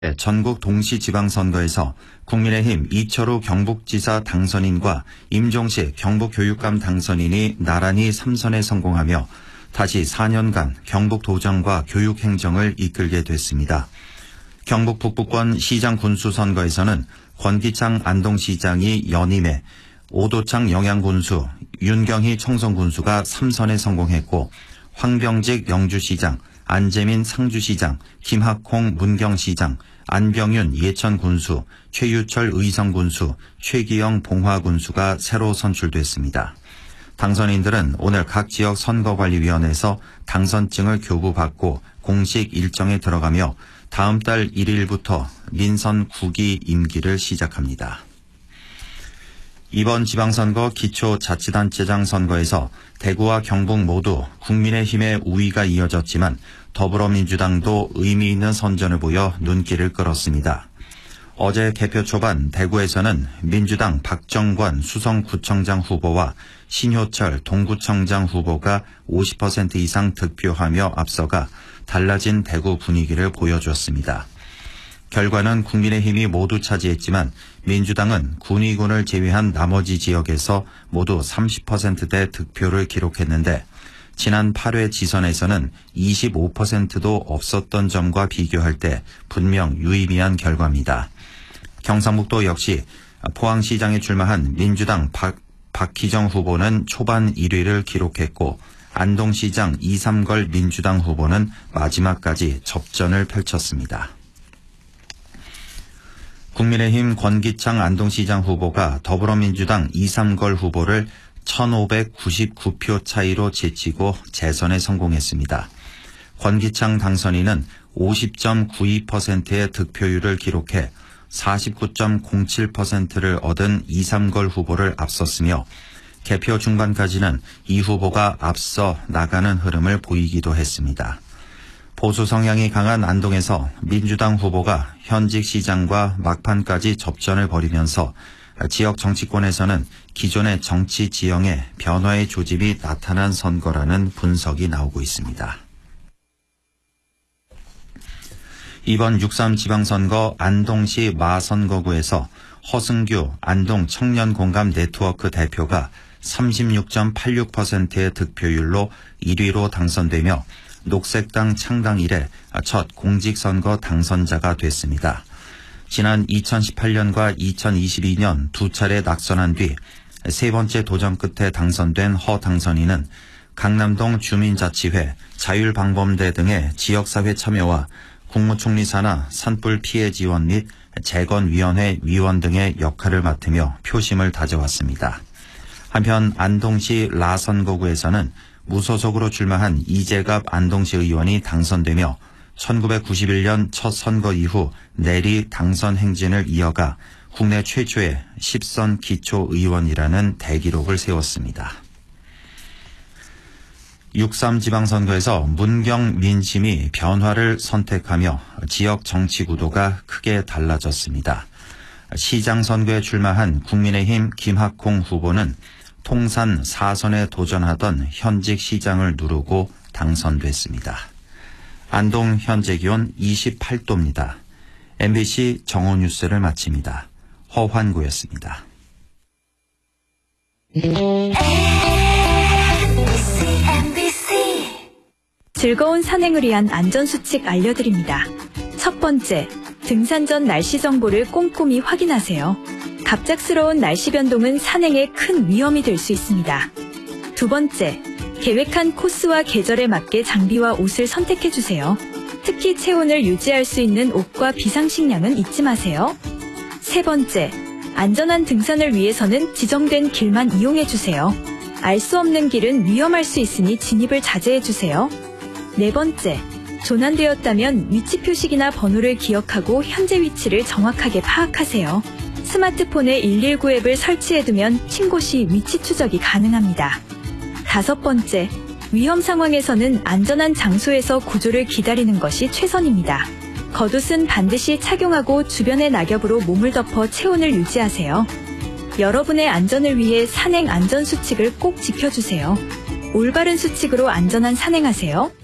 전국 동시지방선거에서 국민의힘 이철우 경북지사 당선인과 임종식 경북교육감 당선인이 나란히 3선에 성공하며 다시 4년간 경북도정과 교육행정을 이끌게 됐습니다. 경북 북부권 시장 군수 선거에서는 권기창 안동시장이 연임해 오도창 영양군수, 윤경희 청송군수가 3선에 성공했고 황병직 영주시장, 안재민 상주시장, 김학홍 문경시장, 안병윤 예천군수, 최유철 의성군수, 최기영 봉화군수가 새로 선출됐습니다. 당선인들은 오늘 각 지역 선거관리위원회에서 당선증을 교부받고 공식 일정에 들어가며 다음 달 1일부터 민선 9기 임기를 시작합니다. 이번 지방선거 기초자치단체장 선거에서 대구와 경북 모두 국민의힘의 우위가 이어졌지만 더불어민주당도 의미 있는 선전을 보여 눈길을 끌었습니다. 어제 개표 초반 대구에서는 민주당 박정관 수성구청장 후보와 신효철 동구청장 후보가 50% 이상 득표하며 앞서가 달라진 대구 분위기를 보여주었습니다. 결과는 국민의힘이 모두 차지했지만 민주당은 군위군을 제외한 나머지 지역에서 모두 30%대 득표를 기록했는데 지난 8회 지선에서는 25%도 없었던 점과 비교할 때 분명 유의미한 결과입니다. 경상북도 역시 포항시장에 출마한 민주당 박희정 후보는 초반 1위를 기록했고 안동시장 이삼걸 민주당 후보는 마지막까지 접전을 펼쳤습니다. 국민의힘 권기창 안동시장 후보가 더불어민주당 이삼걸 후보를 1,599표 차이로 제치고 재선에 성공했습니다. 권기창 당선인은 50.92%의 득표율을 기록해 49.07%를 얻은 이삼걸 후보를 앞섰으며 개표 중반까지는 이 후보가 앞서 나가는 흐름을 보이기도 했습니다. 보수 성향이 강한 안동에서 민주당 후보가 현직 시장과 막판까지 접전을 벌이면서 지역 정치권에서는 기존의 정치 지형에 변화의 조짐이 나타난 선거라는 분석이 나오고 있습니다. 이번 6.3 지방선거 안동시 마선거구에서 허승규 안동 청년공감 네트워크 대표가 36.86%의 득표율로 1위로 당선되며 녹색당 창당 이래 첫 공직선거 당선자가 됐습니다. 지난 2018년과 2022년 두 차례 낙선한 뒤 세 번째 도전 끝에 당선된 허 당선인은 강남동 주민자치회, 자율방범대 등의 지역사회 참여와 국무총리 산하 산불 피해 지원 및 재건위원회 위원 등의 역할을 맡으며 표심을 다져왔습니다. 한편 안동시 라선거구에서는 무소속으로 출마한 이재갑 안동시 의원이 당선되며 1991년 첫 선거 이후 내리 당선 행진을 이어가 국내 최초의 10선 기초의원이라는 대기록을 세웠습니다. 6.3 지방선거에서 문경 민심이 변화를 선택하며 지역 정치 구도가 크게 달라졌습니다. 시장 선거에 출마한 국민의힘 김학홍 후보는 통산 4선에 도전하던 현직 시장을 누르고 당선됐습니다. 안동 현재 기온 28도입니다. MBC 정오뉴스를 마칩니다. 허환구였습니다. 즐거운 산행을 위한 안전수칙 알려드립니다. 첫 번째, 등산 전 날씨 정보를 꼼꼼히 확인하세요. 갑작스러운 날씨 변동은 산행에 큰 위험이 될 수 있습니다. 두 번째, 계획한 코스와 계절에 맞게 장비와 옷을 선택해주세요. 특히 체온을 유지할 수 있는 옷과 비상식량은 잊지 마세요. 세 번째, 안전한 등산을 위해서는 지정된 길만 이용해주세요. 알 수 없는 길은 위험할 수 있으니 진입을 자제해주세요. 네 번째, 조난되었다면 위치 표식이나 번호를 기억하고 현재 위치를 정확하게 파악하세요. 스마트폰에 119 앱을 설치해두면 신고 시 위치 추적이 가능합니다. 다섯 번째, 위험 상황에서는 안전한 장소에서 구조를 기다리는 것이 최선입니다. 겉옷은 반드시 착용하고 주변의 낙엽으로 몸을 덮어 체온을 유지하세요. 여러분의 안전을 위해 산행 안전수칙을 꼭 지켜주세요. 올바른 수칙으로 안전한 산행하세요.